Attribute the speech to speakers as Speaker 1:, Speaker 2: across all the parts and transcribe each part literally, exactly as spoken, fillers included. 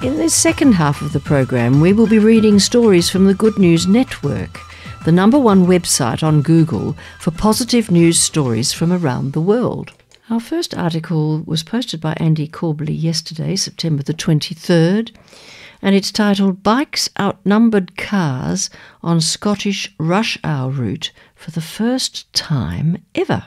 Speaker 1: In this second half of the program, we will be reading stories from the Good News Network, the number one website on Google for positive news stories from around the world. Our first article was posted by Andy Corbally yesterday, September the twenty-third, and it's titled "Bikes Outnumbered Cars on Scottish Rush Hour Route for the First Time Ever."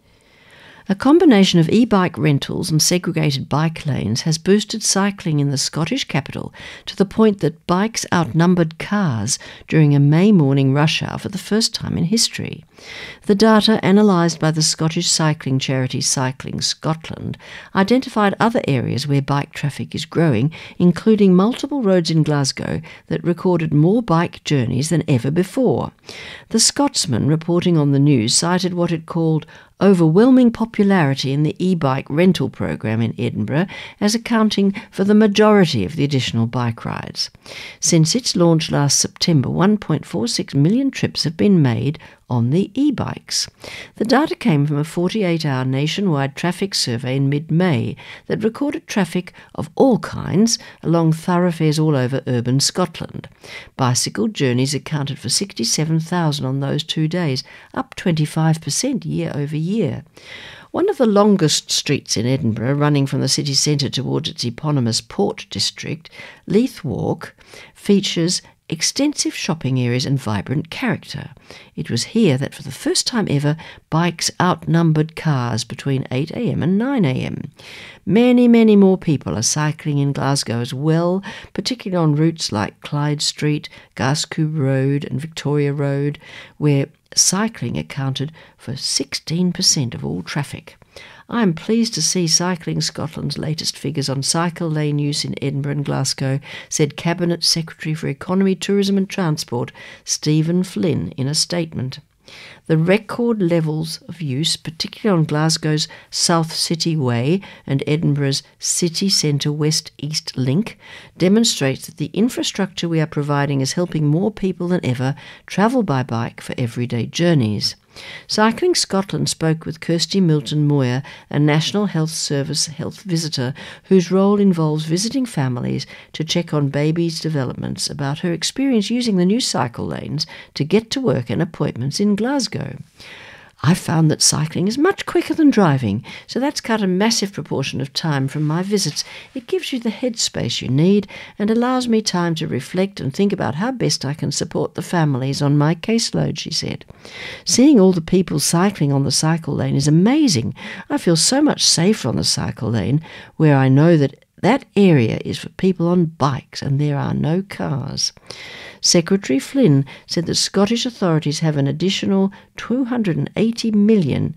Speaker 1: A combination of e-bike rentals and segregated bike lanes has boosted cycling in the Scottish capital to the point that bikes outnumbered cars during a May morning rush hour for the first time in history. The data, analysed by the Scottish cycling charity Cycling Scotland, identified other areas where bike traffic is growing, including multiple roads in Glasgow that recorded more bike journeys than ever before. The Scotsman, reporting on the news, cited what it called overwhelming popularity in the e-bike rental program in Edinburgh as accounting for the majority of the additional bike rides. Since its launch last September, one point four six million trips have been made on the e-bikes. The data came from a forty-eight hour nationwide traffic survey in mid-May that recorded traffic of all kinds along thoroughfares all over urban Scotland. Bicycle journeys accounted for sixty-seven thousand on those two days, up twenty-five percent year over year. One of the longest streets in Edinburgh, running from the city centre towards its eponymous Port District, Leith Walk, features extensive shopping areas and vibrant character. It was here that for the first time ever, bikes outnumbered cars between eight a m and nine a m. Many, many more people are cycling in Glasgow as well, particularly on routes like Clyde Street, Gascoigne Road and Victoria Road, where cycling accounted for sixteen percent of all traffic. I am pleased to see Cycling Scotland's latest figures on cycle lane use in Edinburgh and Glasgow, said Cabinet Secretary for Economy, Tourism and Transport, Stephen Flynn, in a statement. The record levels of use, particularly on Glasgow's South City Way and Edinburgh's City Centre West-East Link, demonstrates that the infrastructure we are providing is helping more people than ever travel by bike for everyday journeys. Cycling Scotland spoke with Kirsty Milton-Moyer, a National Health Service health visitor whose role involves visiting families to check on babies' developments, about her experience using the new cycle lanes to get to work and appointments in Glasgow. "I found that cycling is much quicker than driving, so that's cut a massive proportion of time from my visits. It gives you the headspace you need and allows me time to reflect and think about how best I can support the families on my caseload," she said. "Seeing all the people cycling on the cycle lane is amazing. I feel so much safer on the cycle lane, where I know that that area is for people on bikes and there are no cars." Secretary Flynn said the Scottish authorities have an additional two hundred eighty million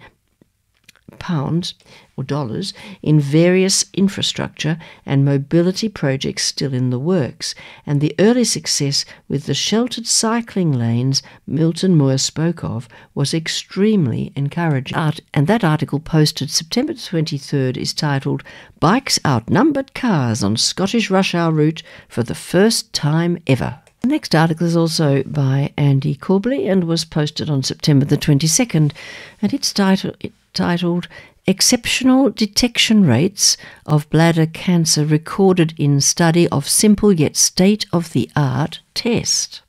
Speaker 1: pounds or dollars in various infrastructure and mobility projects still in the works, and the early success with the sheltered cycling lanes Milton Moore spoke of was extremely encouraging. Art, and that article, posted September twenty-third, is titled "Bikes Outnumbered Cars on Scottish Rush Hour Route for the First Time Ever." The next article is also by Andy Corbally and was posted on September the twenty-second, and it's titled, titled "Exceptional Detection Rates of Bladder Cancer Recorded in Study of Simple Yet State-of-the-Art Test."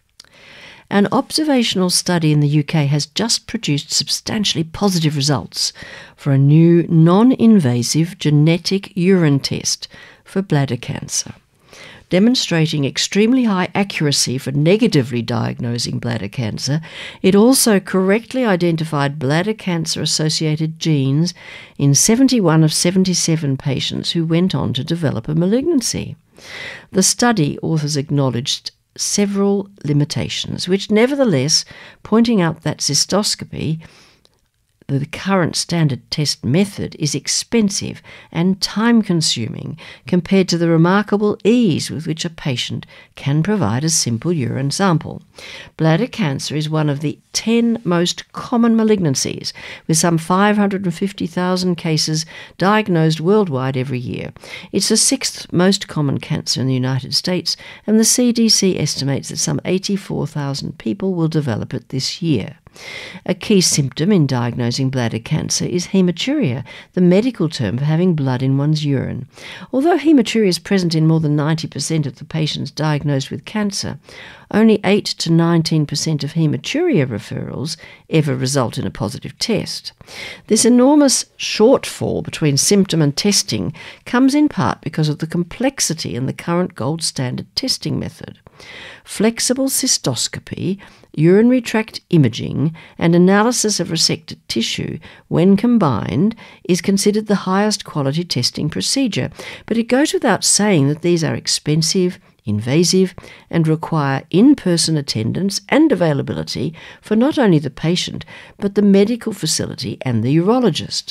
Speaker 1: An observational study in the U K has just produced substantially positive results for a new non-invasive genetic urine test for bladder cancer, demonstrating extremely high accuracy for negatively diagnosing bladder cancer. It also correctly identified bladder cancer-associated genes in seventy-one of seventy-seven patients who went on to develop a malignancy. The study authors acknowledged several limitations, which nevertheless, pointing out that cystoscopy, the current standard test method, is expensive and time-consuming compared to the remarkable ease with which a patient can provide a simple urine sample. Bladder cancer is one of the ten most common malignancies, with some five hundred fifty thousand cases diagnosed worldwide every year. It's the sixth most common cancer in the United States, and the C D C estimates that some eighty-four thousand people will develop it this year. A key symptom in diagnosing bladder cancer is hematuria, the medical term for having blood in one's urine. Although hematuria is present in more than ninety percent of the patients diagnosed with cancer, only eight to nineteen percent of hematuria referrals ever result in a positive test. This enormous shortfall between symptom and testing comes in part because of the complexity in the current gold standard testing method. Flexible cystoscopy, urinary tract imaging, and analysis of resected tissue, when combined, is considered the highest quality testing procedure, but it goes without saying that these are expensive, invasive, and require in-person attendance and availability for not only the patient, but the medical facility and the urologist.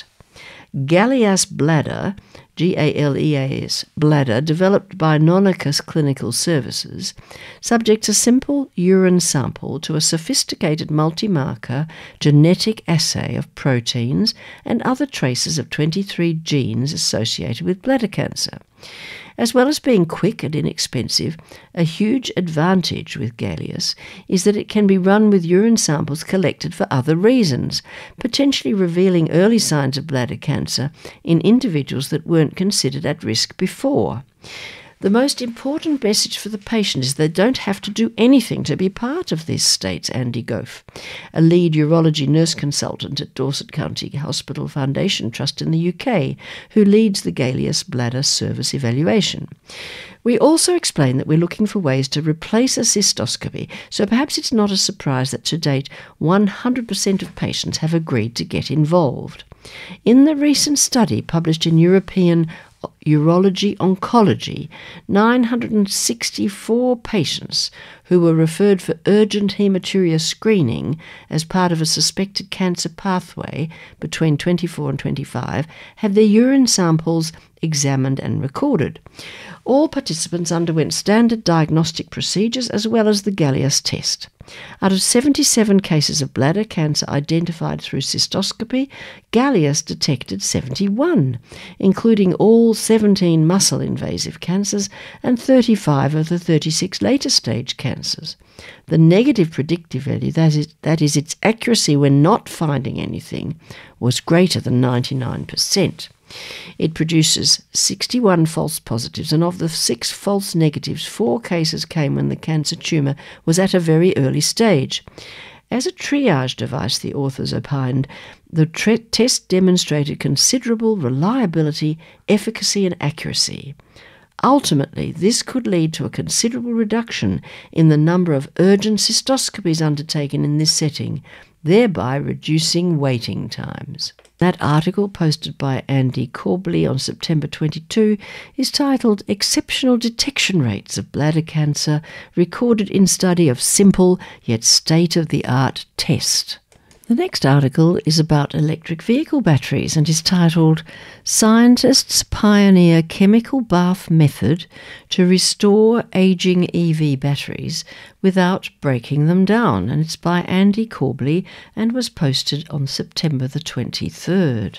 Speaker 1: Galeas Bladder, G A L E A S, Bladder, developed by Nonicus Clinical Services, subjects a simple urine sample to a sophisticated multi-marker genetic assay of proteins and other traces of twenty-three genes associated with bladder cancer. As well as being quick and inexpensive, a huge advantage with Galeas is that it can be run with urine samples collected for other reasons, potentially revealing early signs of bladder cancer in individuals that weren't considered at risk before. The most important message for the patient is they don't have to do anything to be part of this, states Andy Goff, a lead urology nurse consultant at Dorset County Hospital Foundation Trust in the U K, who leads the Galeas Bladder Service Evaluation. We also explain that we're looking for ways to replace a cystoscopy, so perhaps it's not a surprise that to date one hundred percent of patients have agreed to get involved. In the recent study published in European Urology Oncology, nine hundred sixty-four patients who were referred for urgent hematuria screening as part of a suspected cancer pathway between twenty-four and twenty-five had their urine samples examined and recorded. All participants underwent standard diagnostic procedures as well as the Galeas test. Out of seventy-seven cases of bladder cancer identified through cystoscopy, Galeas detected seventy-one, including all seventeen muscle-invasive cancers and thirty-five of the thirty-six later-stage cancers. The negative predictive value, that is, that is its accuracy when not finding anything, was greater than ninety-nine percent. It produces sixty-one false positives, and of the six false negatives, four cases came when the cancer tumour was at a very early stage. As a triage device, the authors opined, the tre- test demonstrated considerable reliability, efficacy and accuracy. Ultimately, this could lead to a considerable reduction in the number of urgent cystoscopies undertaken in this setting, thereby reducing waiting times. That article, posted by Andy Corbley on September twenty-second, is titled Exceptional Detection Rates of Bladder Cancer Recorded in Study of Simple Yet State-of-the-Art Test. The next article is about electric vehicle batteries and is titled Scientists Pioneer Chemical Bath Method to Restore Aging E V Batteries Without Breaking Them Down, and it's by Andy Corbley and was posted on September the twenty-third.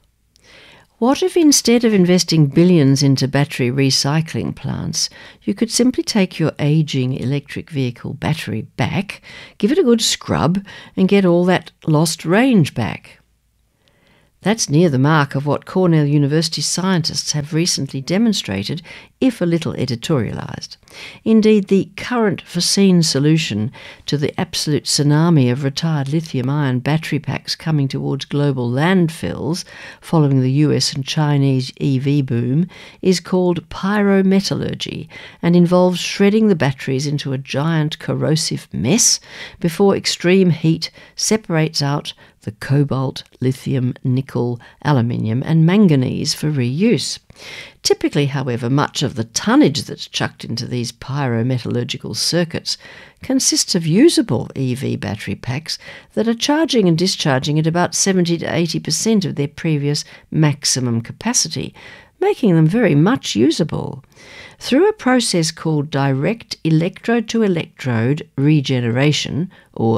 Speaker 1: What if instead of investing billions into battery recycling plants, you could simply take your aging electric vehicle battery back, give it a good scrub, and get all that lost range back? That's near the mark of what Cornell University scientists have recently demonstrated, if a little editorialised. Indeed, the current foreseen solution to the absolute tsunami of retired lithium-ion battery packs coming towards global landfills following the U S and Chinese E V boom is called pyrometallurgy and involves shredding the batteries into a giant corrosive mess before extreme heat separates out the cobalt, lithium, nickel, aluminium and manganese for reuse. Typically, however, much of the tonnage that's chucked into these pyrometallurgical circuits consists of usable E V battery packs that are charging and discharging at about seventy to eighty percent of their previous maximum capacity, making them very much usable. Through a process called direct electrode-to-electrode regeneration, or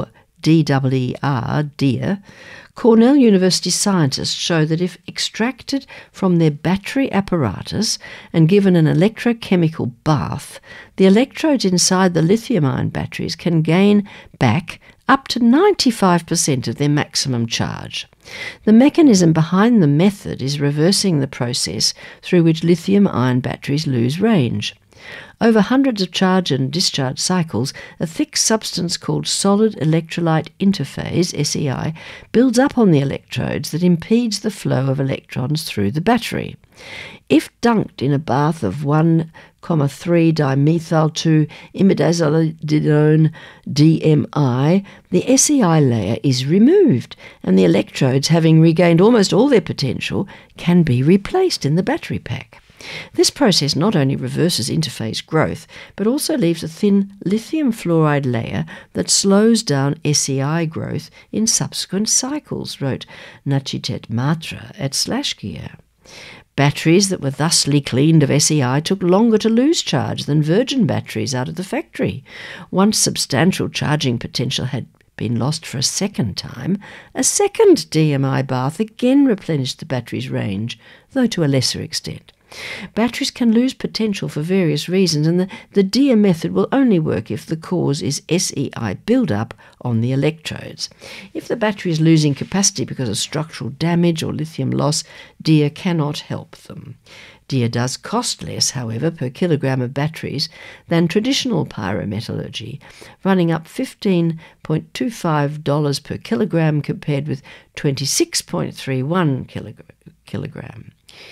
Speaker 1: D E E R, DEER, Cornell University scientists show that if extracted from their battery apparatus and given an electrochemical bath, the electrodes inside the lithium-ion batteries can gain back up to ninety-five percent of their maximum charge. The mechanism behind the method is reversing the process through which lithium-ion batteries lose range. Over hundreds of charge and discharge cycles, a thick substance called solid electrolyte interphase, S E I, builds up on the electrodes that impedes the flow of electrons through the battery. If dunked in a bath of one three dimethyl two imidazolidinone D M I, the S E I layer is removed, and the electrodes, having regained almost all their potential, can be replaced in the battery pack. This process not only reverses interphase growth, but also leaves a thin lithium fluoride layer that slows down S E I growth in subsequent cycles, wrote Nachiket Matra at SlashGear. Batteries that were thusly cleaned of S E I took longer to lose charge than virgin batteries out of the factory. Once substantial charging potential had been lost for a second time, a second D M I bath again replenished the battery's range, though to a lesser extent. Batteries can lose potential for various reasons, and the, the DEER method will only work if the cause is S E I buildup on the electrodes. If the battery is losing capacity because of structural damage or lithium loss, DEER cannot help them. DEER does cost less, however, per kilogram of batteries than traditional pyrometallurgy, running up fifteen dollars and twenty-five cents per kilogram compared with twenty-six dollars and thirty-one cents per kilogram.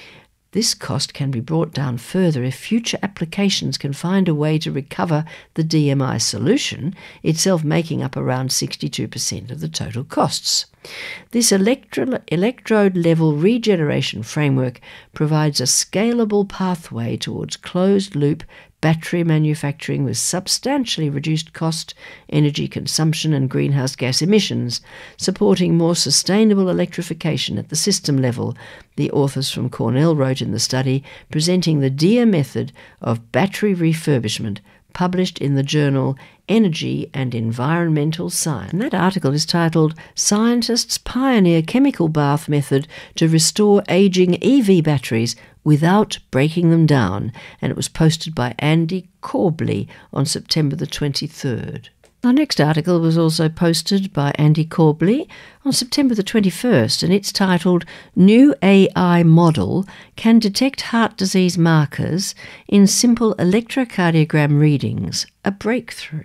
Speaker 1: This cost can be brought down further if future applications can find a way to recover the D M I solution, itself making up around sixty-two percent of the total costs. This electro- electrode-level regeneration framework provides a scalable pathway towards closed-loop battery manufacturing with substantially reduced cost, energy consumption and greenhouse gas emissions, supporting more sustainable electrification at the system level, the authors from Cornell wrote in the study, presenting the DEER method of battery refurbishment, published in the journal Energy and Environmental Science. And that article is titled Scientists Pioneer Chemical Bath Method to Restore Aging E V Batteries Without Breaking Them Down, and it was posted by Andy Corbley on September the twenty-third. Our next article was also posted by Andy Corbley on September the twenty-first, and it's titled New A I Model Can Detect Heart Disease Markers in Simple Electrocardiogram Readings, a Breakthrough.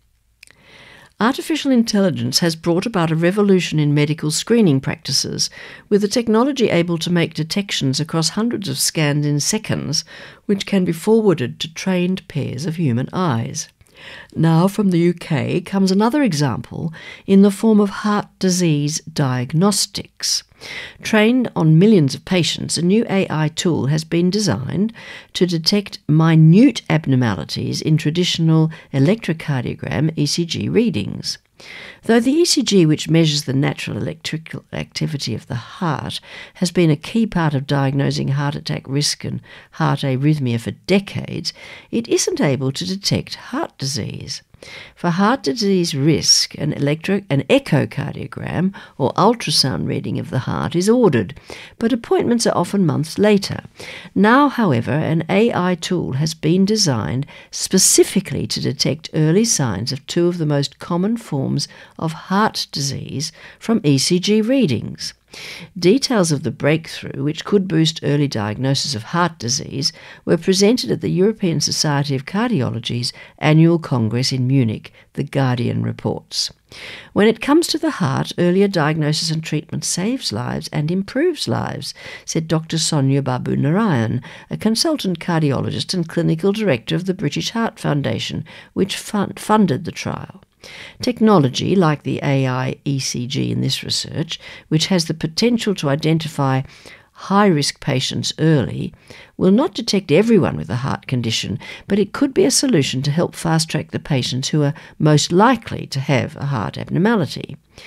Speaker 1: Artificial intelligence has brought about a revolution in medical screening practices, with the technology able to make detections across hundreds of scans in seconds, which can be forwarded to trained pairs of human eyes. Now from the U K comes another example in the form of heart disease diagnostics. Trained on millions of patients, a new A I tool has been designed to detect minute abnormalities in traditional electrocardiogram E C G readings. Though the E C G, which measures the natural electrical activity of the heart, has been a key part of diagnosing heart attack risk and heart arrhythmia for decades, it isn't able to detect heart disease. For heart disease risk, an, electro- an echocardiogram or ultrasound reading of the heart is ordered, but appointments are often months later. Now, however, an A I tool has been designed specifically to detect early signs of two of the most common forms of heart disease from E C G readings. Details of the breakthrough, which could boost early diagnosis of heart disease, were presented at the European Society of Cardiology's annual Congress in Munich, The Guardian reports. When it comes to the heart, earlier diagnosis and treatment saves lives and improves lives, said Doctor Sonia Babu Narayan, a consultant cardiologist and clinical director of the British Heart Foundation, which fund- funded the trial. Technology, like the A I E C G in this research, which has the potential to identify high-risk patients early, will not detect everyone with a heart condition, but it could be a solution to help fast-track the patients who are most likely to have a heart abnormality.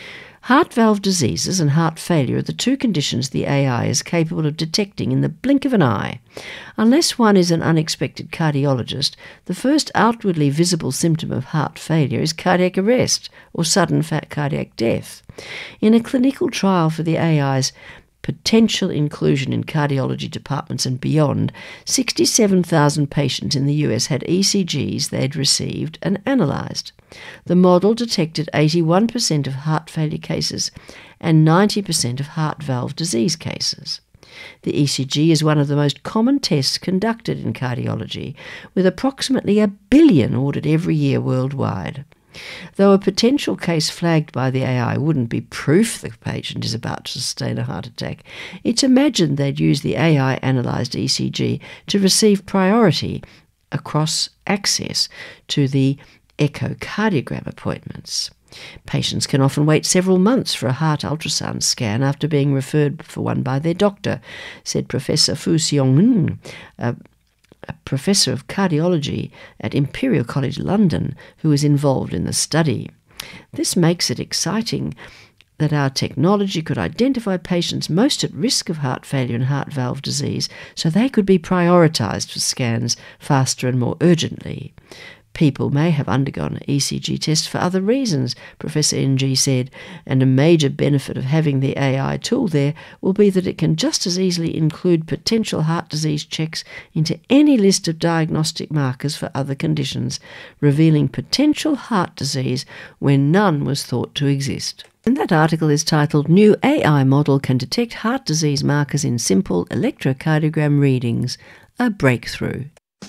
Speaker 1: Heart valve diseases and heart failure are the two conditions the A I is capable of detecting in the blink of an eye. Unless one is an unexpected cardiologist, the first outwardly visible symptom of heart failure is cardiac arrest or sudden fat cardiac death. In a clinical trial for the A I's potential inclusion in cardiology departments and beyond, sixty-seven thousand patients in the U S had E C Gs they'd received and analysed. The model detected eighty-one percent of heart failure cases and ninety percent of heart valve disease cases. The E C G is one of the most common tests conducted in cardiology, with approximately a billion ordered every year worldwide. Though a potential case flagged by the A I wouldn't be proof the patient is about to sustain a heart attack, it's imagined they'd use the A I-analysed E C G to receive priority across access to the echocardiogram appointments. Patients can often wait several months for a heart ultrasound scan after being referred for one by their doctor, said Professor Fu Xiong, a a professor of cardiology at Imperial College London, who is involved in the study. This makes it exciting that our technology could identify patients most at risk of heart failure and heart valve disease so they could be prioritised for scans faster and more urgently. People may have undergone an E C G test for other reasons, Professor Ng said, and a major benefit of having the A I tool there will be that it can just as easily include potential heart disease checks into any list of diagnostic markers for other conditions, revealing potential heart disease when none was thought to exist. And that article is titled New A I Model Can Detect Heart Disease Markers in Simple Electrocardiogram Readings, a Breakthrough.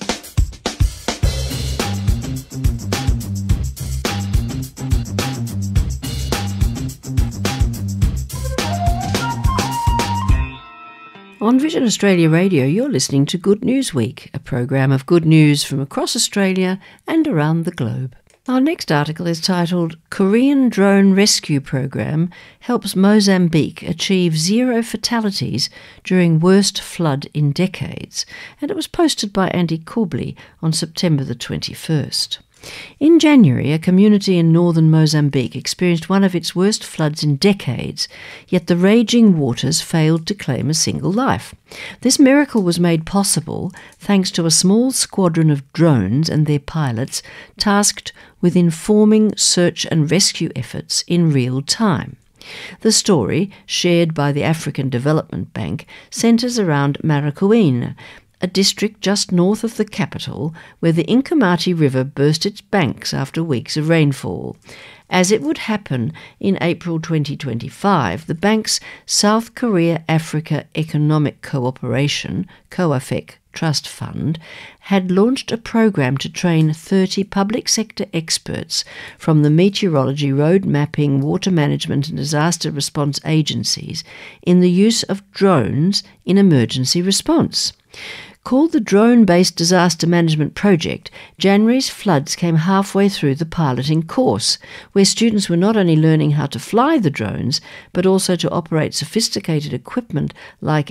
Speaker 1: On Vision Australia Radio, you're listening to Good News Week, a program of good news from across Australia and around the globe. Our next article is titled Korean Drone Rescue Program Helps Mozambique Achieve Zero Fatalities During Worst Flood in Decades, and it was posted by Andy Corbly on September the twenty-first. In January, a community in northern Mozambique experienced one of its worst floods in decades, yet the raging waters failed to claim a single life. This miracle was made possible thanks to a small squadron of drones and their pilots tasked with informing search and rescue efforts in real time. The story, shared by the African Development Bank, centres around Maracuína, a district just north of the capital where the Inkamati River burst its banks after weeks of rainfall. As it would happen in April twenty twenty-five, the bank's South Korea-Africa Economic Cooperation, COAFEC, Trust Fund had launched a program to train thirty public sector experts from the meteorology, road mapping, water management and disaster response agencies in the use of drones in emergency response. Called the Drone-Based Disaster Management Project, January's floods came halfway through the piloting course, where students were not only learning how to fly the drones, but also to operate sophisticated equipment like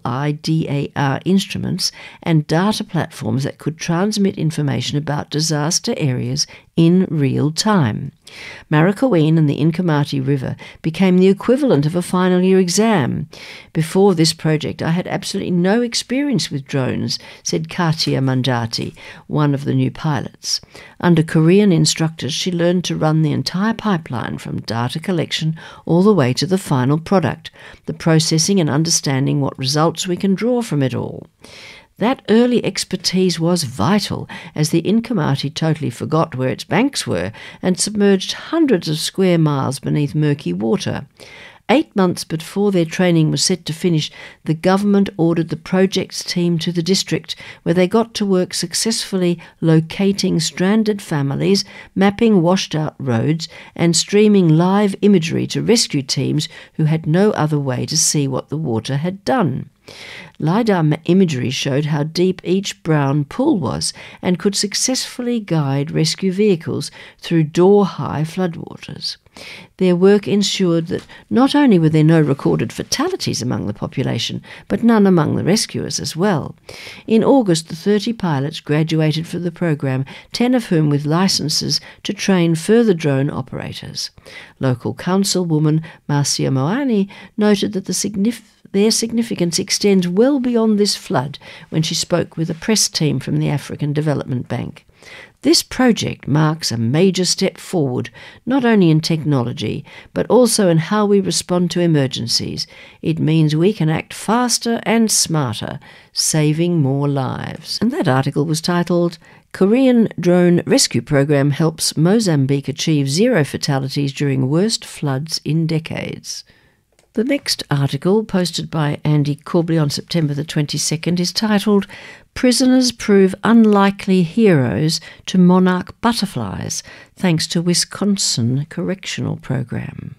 Speaker 1: LIDAR instruments and data platforms that could transmit information about disaster areas in real time. Maracuína and the Inkamati River became the equivalent of a final year exam. Before this project, I had absolutely no experience with drones, said Katia Mandati, one of the new pilots. Under Korean instructors, she learned to run the entire pipeline from data collection all the way to the final product, the processing and understanding what results we can draw from it all. That early expertise was vital, as the Inkamati totally forgot where its banks were and submerged hundreds of square miles beneath murky water. Eight months before their training was set to finish, the government ordered the project's team to the district, where they got to work successfully locating stranded families, mapping washed-out roads, and streaming live imagery to rescue teams who had no other way to see what the water had done. LiDAR imagery showed how deep each brown pool was and could successfully guide rescue vehicles through door-high floodwaters. Their work ensured that not only were there no recorded fatalities among the population, but none among the rescuers as well. In August, the thirty pilots graduated from the program, ten of whom with licenses to train further drone operators. Local councilwoman Marcia Moani noted that the significant Their significance extends well beyond this flood when she spoke with a press team from the African Development Bank. This project marks a major step forward, not only in technology, but also in how we respond to emergencies. It means we can act faster and smarter, saving more lives. And that article was titled, Korean Drone Rescue Program Helps Mozambique Achieve Zero Fatalities During Worst Floods in Decades. The next article, posted by Andy Corbley on September the twenty-second, is titled Prisoners Prove Unlikely Heroes to Monarch Butterflies, thanks to Wisconsin Correctional Program.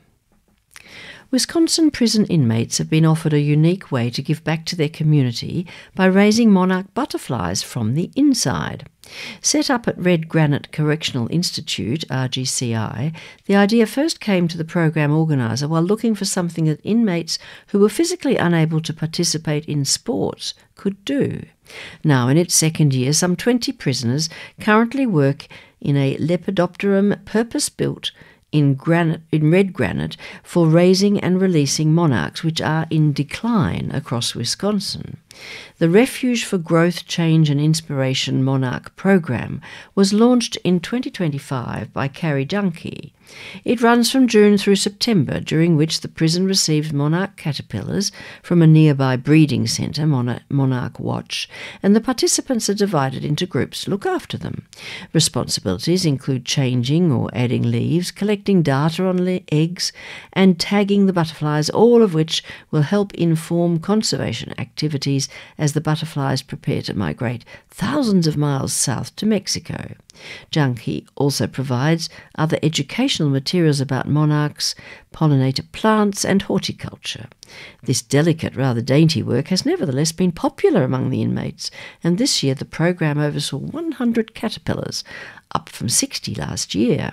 Speaker 1: Wisconsin prison inmates have been offered a unique way to give back to their community by raising monarch butterflies from the inside. Set up at Red Granite Correctional Institute, R G C I, the idea first came to the program organiser while looking for something that inmates who were physically unable to participate in sports could do. Now, in its second year, some twenty prisoners currently work in a lepidopterum purpose-built in granite, in red granite for raising and releasing monarchs which are in decline across Wisconsin. The Refuge for Growth, Change and Inspiration Monarch program was launched in twenty twenty-five by Carrie Junkie. It runs from June through September, during which the prison receives monarch caterpillars from a nearby breeding centre, Monarch Watch, and the participants are divided into groups to look after them. Responsibilities include changing or adding leaves, collecting data on le- eggs, and tagging the butterflies, all of which will help inform conservation activities as the butterflies prepare to migrate thousands of miles south to Mexico. Junkie also provides other educational materials about monarchs, pollinator plants and horticulture. This delicate, rather dainty work has nevertheless been popular among the inmates, and this year the program oversaw one hundred caterpillars, up from sixty last year.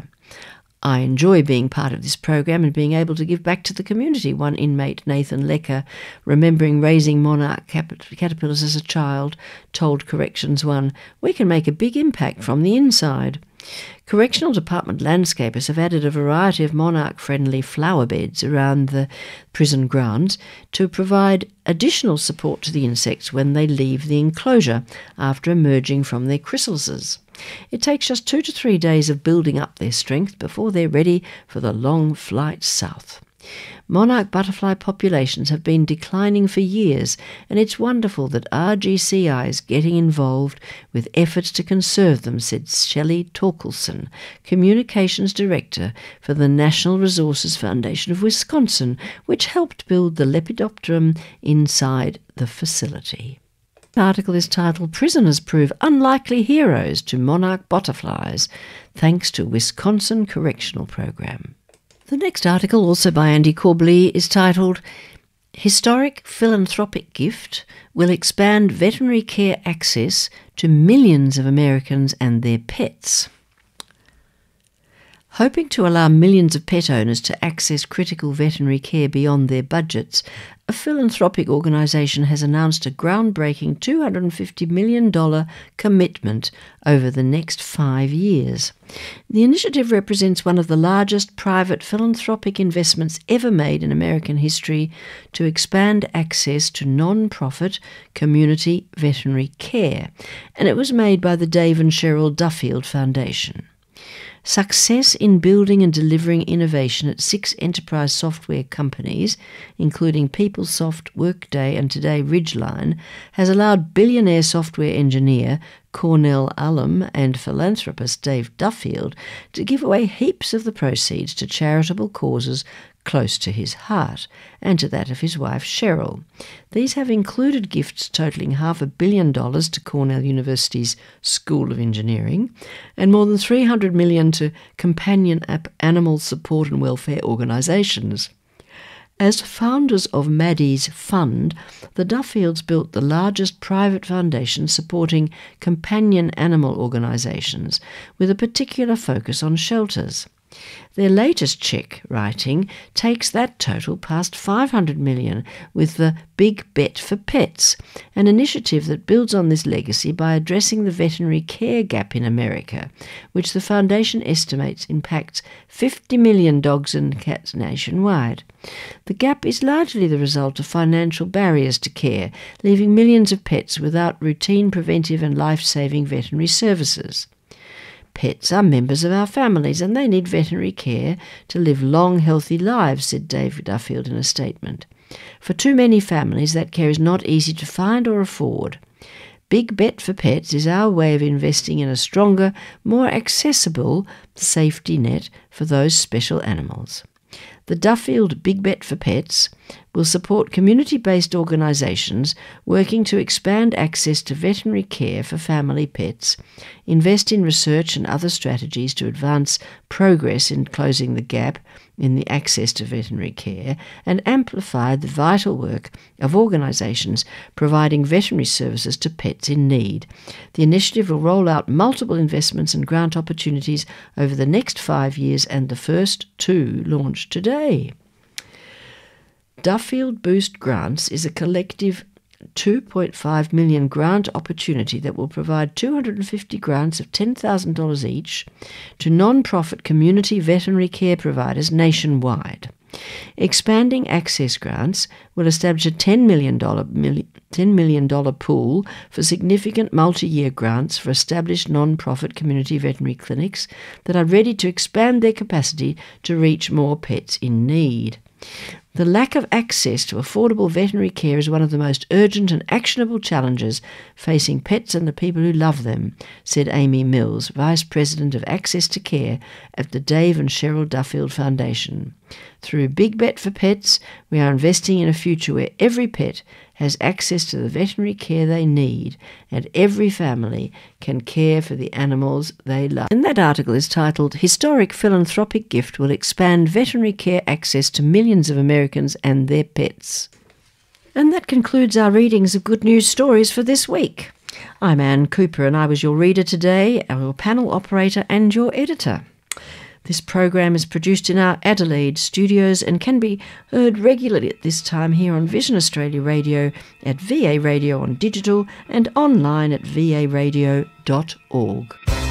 Speaker 1: I enjoy being part of this program and being able to give back to the community, one inmate, Nathan Lecker, remembering raising monarch caterpillars as a child, told Corrections One, "We can make a big impact from the inside." Correctional Department landscapers have added a variety of monarch-friendly flower beds around the prison grounds to provide additional support to the insects when they leave the enclosure after emerging from their chrysalises. It takes just two to three days of building up their strength before they're ready for the long flight south. Monarch butterfly populations have been declining for years, and it's wonderful that R G C I is getting involved with efforts to conserve them, said Shelley Torkelson, Communications Director for the National Resources Foundation of Wisconsin, which helped build the Lepidopterum inside the facility. The article is titled Prisoners Prove Unlikely Heroes to Monarch Butterflies, thanks to Wisconsin Correctional Program. The next article, also by Andy Corbley, is titled Historic Philanthropic Gift Will Expand Veterinary Care Access to Millions of Americans and Their Pets. Hoping to allow millions of pet owners to access critical veterinary care beyond their budgets, a philanthropic organisation has announced a groundbreaking two hundred fifty million dollars commitment over the next five years. The initiative represents one of the largest private philanthropic investments ever made in American history to expand access to non-profit community veterinary care, and it was made by the Dave and Cheryl Duffield Foundation. Success in building and delivering innovation at six enterprise software companies, including PeopleSoft, Workday and today Ridgeline, has allowed billionaire software engineer Cornell alum and philanthropist Dave Duffield to give away heaps of the proceeds to charitable causes close to his heart, and to that of his wife Cheryl. These have included gifts totaling half a billion dollars to Cornell University's School of Engineering, and more than three hundred million dollars to companion animal support and welfare organisations. As founders of Maddie's Fund, the Duffields built the largest private foundation supporting companion animal organisations, with a particular focus on shelters. Their latest cheque writing takes that total past five hundred million dollars with the Big Bet for Pets, an initiative that builds on this legacy by addressing the veterinary care gap in America, which the foundation estimates impacts fifty million dogs and cats nationwide. The gap is largely the result of financial barriers to care, leaving millions of pets without routine preventive and life-saving veterinary services. Pets are members of our families and they need veterinary care to live long, healthy lives, said Dave Duffield in a statement. For too many families, that care is not easy to find or afford. Big Bet for Pets is our way of investing in a stronger, more accessible safety net for those special animals. The Duffield Big Bet for Pets will support community-based organisations working to expand access to veterinary care for family pets, invest in research and other strategies to advance progress in closing the gap in the access to veterinary care, and amplify the vital work of organisations providing veterinary services to pets in need. The initiative will roll out multiple investments and grant opportunities over the next five years, and the first two launched today. Duffield Boost Grants is a collective two point five million dollars grant opportunity that will provide two hundred fifty grants of ten thousand dollars each to non-profit community veterinary care providers nationwide. Expanding access grants will establish a ten million dollars ten million dollars pool for significant multi-year grants for established non-profit community veterinary clinics that are ready to expand their capacity to reach more pets in need. The lack of access to affordable veterinary care is one of the most urgent and actionable challenges facing pets and the people who love them, said Amy Mills, Vice President of Access to Care at the Dave and Cheryl Duffield Foundation. Through Big Bet for Pets, we are investing in a future where every pet has access to the veterinary care they need, and every family can care for the animals they love. And that article is titled, Historic Philanthropic Gift Will Expand Veterinary Care Access to Millions of Americans and Their Pets. And that concludes our readings of Good News Stories for this week. I'm Anne Cooper, and I was your reader today, your panel operator and your editor. This program is produced in our Adelaide studios and can be heard regularly at this time here on Vision Australia Radio, at V A Radio on digital, and online at v a radio dot org.